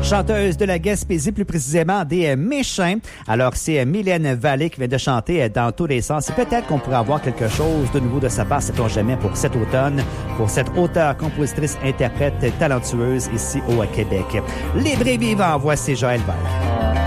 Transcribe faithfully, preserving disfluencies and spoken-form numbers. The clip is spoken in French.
chanteuse de la Gaspésie, plus précisément des Méchins. Alors, c'est Mylène Vallée qui vient de chanter dans tous les sens. Et peut-être qu'on pourrait avoir quelque chose de nouveau de sa part, sait-on jamais, pour cet automne, pour cette auteure, compositrice, interprète talentueuse ici au Québec. Libre et vivant, voici Joël Vert.